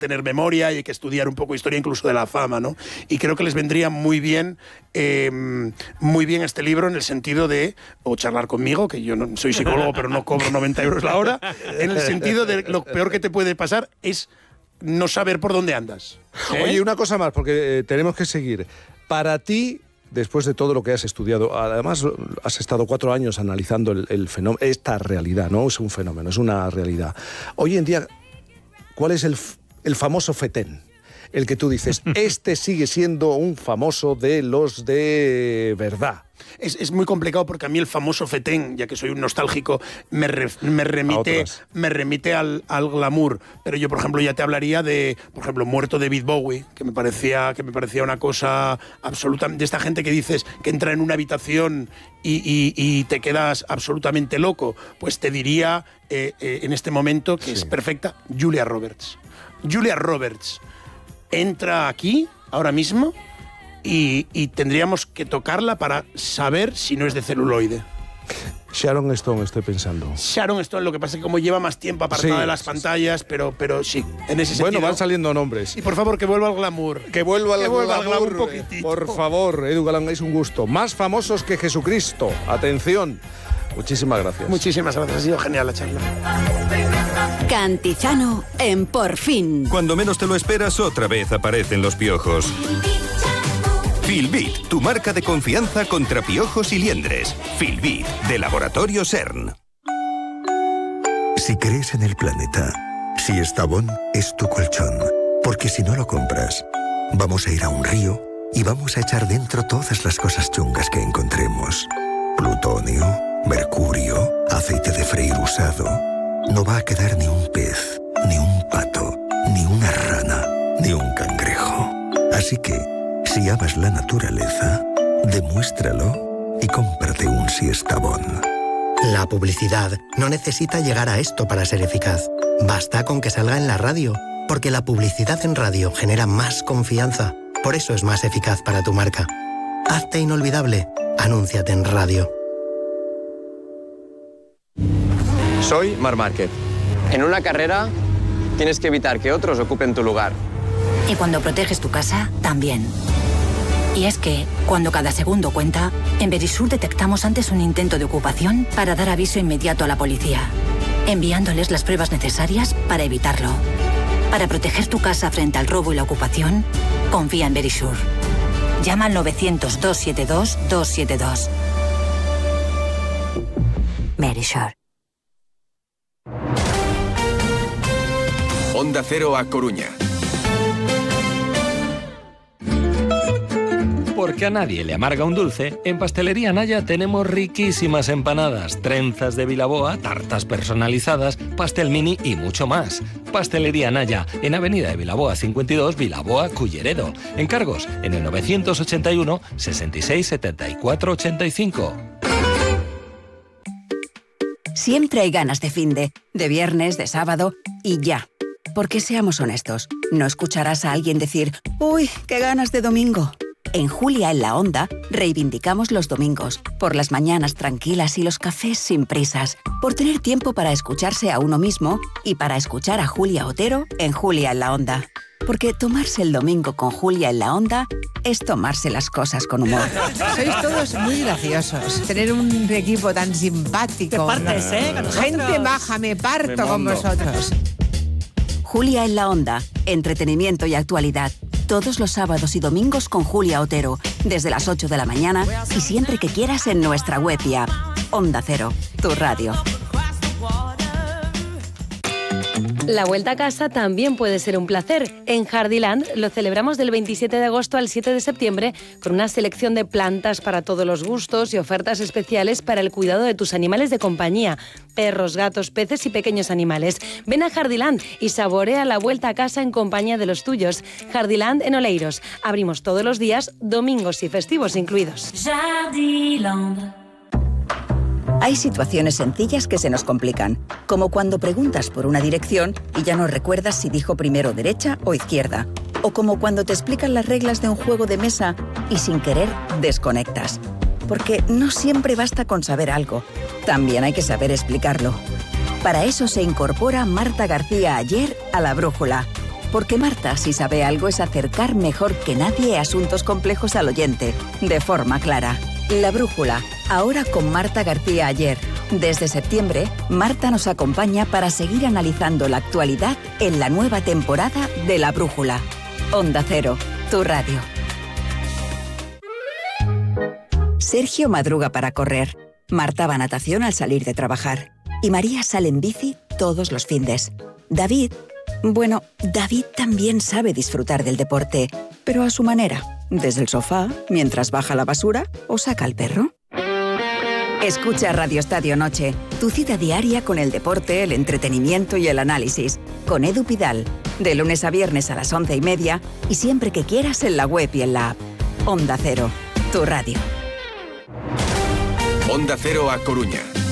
tener memoria y hay que estudiar un poco historia incluso de la fama, ¿no? Y creo que les vendría muy bien este libro en el sentido de, o charlar conmigo, que yo no soy psicólogo pero no cobro 90 euros la hora, en el sentido de lo peor que te puede pasar es no saber por dónde andas. Oye, una cosa más, porque tenemos que seguir. Para ti, después de todo lo que has estudiado, además has estado 4 años analizando el fenómeno, esta realidad, no es un fenómeno, es una realidad. Hoy en día, ¿cuál es el famoso fetén? El que tú dices, este sigue siendo un famoso de los de verdad. Es muy complicado porque a mí el famoso fetén, ya que soy un nostálgico, me remite al glamour. Pero yo, por ejemplo, ya te hablaría de, por ejemplo, muerto David Bowie, que me parecía una cosa absoluta, de esta gente que dices que entra en una habitación y te quedas absolutamente loco. Pues te diría en este momento que es perfecta, Julia Roberts. Julia Roberts entra aquí, ahora mismo, y tendríamos que tocarla para saber si no es de celuloide. Sharon Stone, estoy pensando. Sharon Stone, lo que pasa es que como lleva más tiempo apartada de las pantallas, pero sí, en ese sentido. Bueno, van saliendo nombres. Y por favor, que vuelva al glamour. Que vuelva al glamour un poquitito. Por favor, Edu Galán, es un gusto. Más famosos que Jesucristo. Atención. Muchísimas gracias. Muchísimas gracias, ha sido genial la charla. Cantizano en Por Fin. Cuando menos te lo esperas, otra vez aparecen los piojos. Filbit, tu marca de confianza contra piojos y liendres. Filbit, de Laboratorio CERN. Si crees en el planeta, si Estavón es tu colchón, porque si no lo compras, vamos a ir a un río y vamos a echar dentro todas las cosas chungas que encontremos. Plutonio, mercurio, aceite de freír usado. No va a quedar ni un pez, ni un pato, ni una rana, ni un cangrejo. Así que, si amas la naturaleza, demuéstralo y cómprate un Siestabón. La publicidad no necesita llegar a esto para ser eficaz. Basta con que salga en la radio, porque la publicidad en radio genera más confianza. Por eso es más eficaz para tu marca. Hazte inolvidable. Anúnciate en radio. Soy Marc Márquez. En una carrera tienes que evitar que otros ocupen tu lugar. Y cuando proteges tu casa, también. Y es que, cuando cada segundo cuenta, en Verisur detectamos antes un intento de ocupación para dar aviso inmediato a la policía, enviándoles las pruebas necesarias para evitarlo. Para proteger tu casa frente al robo y la ocupación, confía en Verisur. Llama al 900-272-272. Verisur. Onda Cero a Coruña. Porque a nadie le amarga un dulce, en Pastelería Naya tenemos riquísimas empanadas, trenzas de Vilaboa, tartas personalizadas, pastel mini y mucho más. Pastelería Naya, en Avenida de Vilaboa 52, Vilaboa, Culleredo. Encargos en el 981 66 74 85. Siempre hay ganas de finde, de viernes, de sábado y ya. Porque seamos honestos, no escucharás a alguien decir «Uy, qué ganas de domingo». En Julia en la Onda reivindicamos los domingos, por las mañanas tranquilas y los cafés sin prisas, por tener tiempo para escucharse a uno mismo y para escuchar a Julia Otero en Julia en la Onda. Porque tomarse el domingo con Julia en la Onda es tomarse las cosas con humor. Sois todos muy graciosos. Tener un equipo tan simpático. Te partes, con nosotros. Gente maja, me parto con vosotros. Julia en la Onda, entretenimiento y actualidad. Todos los sábados y domingos con Julia Otero, desde las 8 de la mañana y siempre que quieras en nuestra web y app. Onda Cero, tu radio. La vuelta a casa también puede ser un placer. En Jardiland lo celebramos del 27 de agosto al 7 de septiembre con una selección de plantas para todos los gustos y ofertas especiales para el cuidado de tus animales de compañía. Perros, gatos, peces y pequeños animales. Ven a Jardiland y saborea la vuelta a casa en compañía de los tuyos. Jardiland en Oleiros. Abrimos todos los días, domingos y festivos incluidos. Jardiland. Hay situaciones sencillas que se nos complican, como cuando preguntas por una dirección y ya no recuerdas si dijo primero derecha o izquierda, o como cuando te explican las reglas de un juego de mesa y sin querer desconectas. Porque no siempre basta con saber algo, también hay que saber explicarlo. Para eso se incorpora Marta García Ayer a La Brújula. Porque Marta, si sabe algo, es acercar mejor que nadie asuntos complejos al oyente, de forma clara. La Brújula, ahora con Marta García Aller. Desde septiembre, Marta nos acompaña para seguir analizando la actualidad en la nueva temporada de La Brújula. Onda Cero, tu radio. Sergio madruga para correr. Marta va a natación al salir de trabajar. Y María sale en bici todos los findes. David también sabe disfrutar del deporte, pero a su manera. Desde el sofá, mientras baja la basura o saca al perro. Escucha Radio Estadio Noche, tu cita diaria con el deporte, el entretenimiento y el análisis. Con Edu Pidal, de lunes a viernes a las 11:30 y siempre que quieras en la web y en la app. Onda Cero, tu radio. Onda Cero A Coruña.